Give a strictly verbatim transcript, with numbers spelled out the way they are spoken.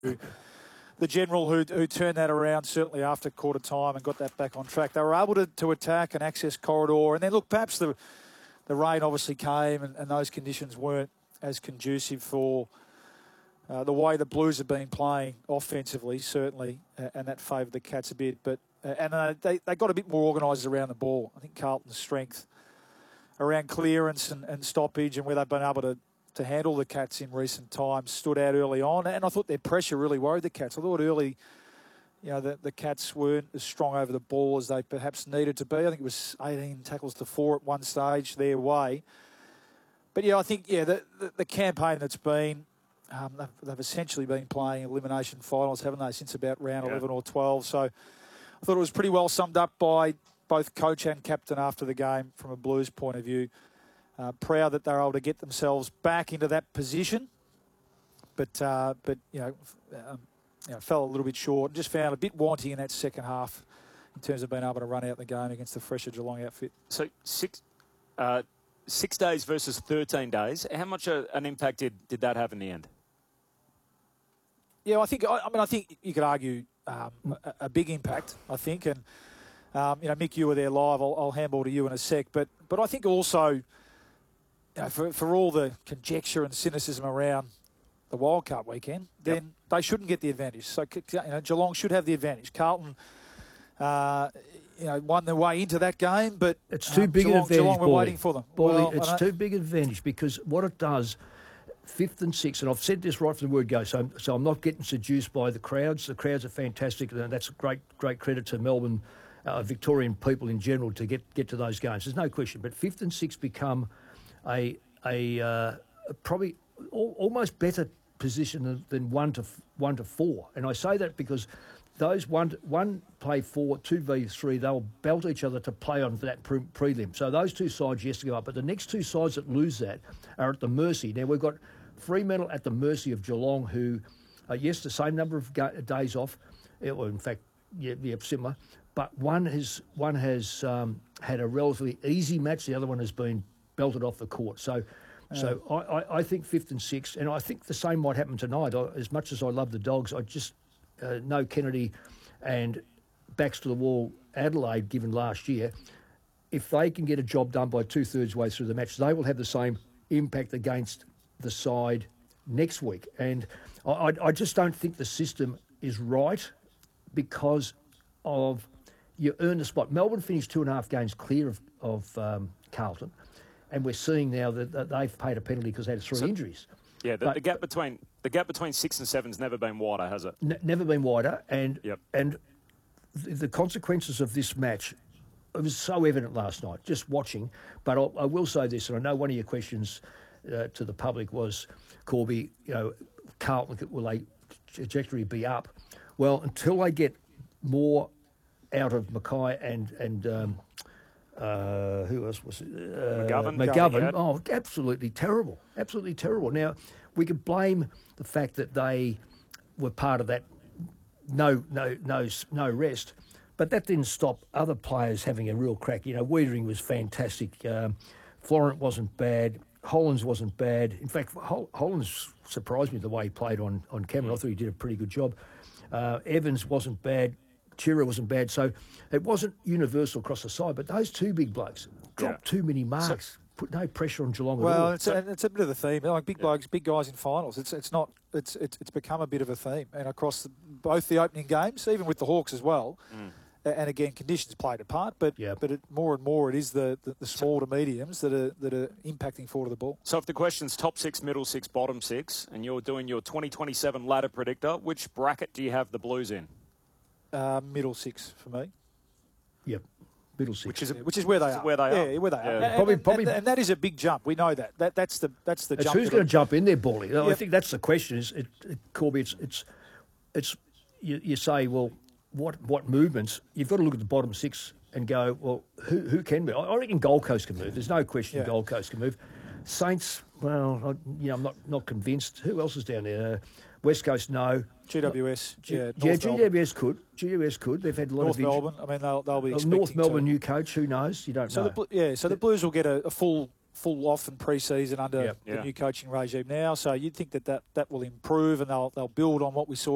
the general who, who turned that around certainly after quarter time and got that back on track. They were able to, to attack and access corridor. And then, look, perhaps the the rain obviously came and, and those conditions weren't as conducive for uh, the way the Blues have been playing offensively, certainly, uh, and that favoured the Cats a bit. But uh, And uh, they, they got a bit more organised around the ball. I think Carlton's strength around clearance and, and stoppage and where they've been able to to handle the Cats in recent times stood out early on. And I thought their pressure really worried the Cats. I thought early, you know, the, the Cats weren't as strong over the ball as they perhaps needed to be. I think it was eighteen tackles to four at one stage their way. But, yeah, I think, yeah, the, the, the campaign that's been, um, they've, they've essentially been playing elimination finals, haven't they, since about round yeah. eleven or twelve. So I thought it was pretty well summed up by both coach and captain after the game from a Blues point of view. Uh, proud that they're able to get themselves back into that position, but uh, but you know, um, you know, fell a little bit short and just found a bit wanting in that second half in terms of being able to run out the game against the fresher Geelong outfit. So six uh, six days versus thirteen days. How much a, an impact did, did that have in the end? Yeah, I think I, I mean I think you could argue um, a, a big impact. I think, and um, you know, Mick, you were there live. I'll, I'll handball to you in a sec, but but I think also. You know, for, for all the conjecture and cynicism around the Wildcard weekend, then yep. they shouldn't get the advantage. So, you know, Geelong should have the advantage. Carlton, uh, you know, won their way into that game, but it's too um, big Geelong, an advantage. Geelong were Paulie. waiting for them. Paulie, well, it's too big an advantage because what it does, fifth and sixth, and I've said this right from the word go, so, so I'm not getting seduced by the crowds. The crowds are fantastic, and that's a great, great credit to Melbourne, uh, Victorian people in general to get, get to those games. There's no question. But fifth and sixth become a a uh, probably al- almost better position than, than one to f- one to four, and I say that because those one to, one play four, two v three, they'll belt each other to play on that pre- prelim. So those two sides yes to go up, but the next two sides that lose that are at the mercy. Now we've got Fremantle at the mercy of Geelong, who uh, yes the same number of ga- days off, yeah, well in fact yeah, yeah similar, but one has one has um, had a relatively easy match, the other one has been belted off the court. So so I, I, I think fifth and sixth, and I think the same might happen tonight. I, as much as I love the Dogs, I just uh, know Kennedy and backs to the wall Adelaide, given last year, if they can get a job done by two-thirds way through the match, they will have the same impact against the side next week. And I, I just don't think the system is right because of you earn the spot. Melbourne finished two and a half games clear of, of um, Carlton. And we're seeing now that, that they've paid a penalty because they had three so, injuries. Yeah, the, but, the gap between the gap between six and seven's never been wider, has it? N- never been wider, and yep. and the, the consequences of this match, it was so evident last night, just watching. But I'll, I will say this, and I know one of your questions uh, to the public was, Corby, you know, Carlton, will they trajectory be up? Well, until they get more out of Mackay and and. Um, Uh, who else was it? Uh, McGovern. McGovern. Oh, absolutely terrible. Absolutely terrible. Now, we could blame the fact that they were part of that no no no no rest, but that didn't stop other players having a real crack. You know, Wiedering was fantastic. Um, Florent wasn't bad. Hollands wasn't bad. In fact, Hol- Hollands surprised me the way he played on, on Cameron. I thought he did a pretty good job. Uh, Evans wasn't bad. Chira wasn't bad, so it wasn't universal across the side. But those two big blokes dropped yeah. too many marks, so, put no pressure on Geelong well, at all. Well, it's, a, it's a bit of a theme. Like big yeah. blokes, big guys in finals. It's it's not. It's it's it's become a bit of a theme, and across the, both the opening games, even with the Hawks as well. Mm. And again, conditions played a part, but yeah. but it, more and more it is the, the, the small to mediums that are that are impacting forward of the ball. So if the question's top six, middle six, bottom six, and you're doing your twenty twenty-seven ladder predictor, which bracket do you have the Blues in? Uh, middle six for me. Yep, middle six. Which is which is where they are. Where they yeah, are. Yeah, where they yeah. are. And, probably, and, probably, and, and that is a big jump. We know that. That that's the that's the it's jump. Who's going to jump in there, Bally? Yep. I think that's the question. Is it, it, Corby? It's it's it's you, you say, well, what what movements? You've got to look at the bottom six and go, well, who who can move? I reckon Gold Coast can move. There's no question yeah. Gold Coast can move. Saints, well, I, you know, I'm not not convinced. Who else is down there? Uh, West Coast, no. G W S, G- yeah. yeah, G W S could. G W S could. They've had a lot North of Melbourne. I mean, they'll they'll be uh, expecting North Melbourne to. new coach. Who knows? You don't so know. The, yeah, so the Blues will get a, a full full off and pre-season under yep. the yeah. new coaching regime now. So you'd think that, that that will improve and they'll they'll build on what we saw